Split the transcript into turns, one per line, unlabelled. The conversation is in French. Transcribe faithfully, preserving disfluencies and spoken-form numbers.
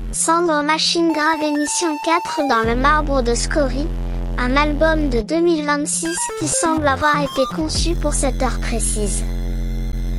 Cendre Machine grave émission quatre dans le marbre de Scorie, un album de deux mille vingt-six qui semble avoir été conçu pour cette heure précise.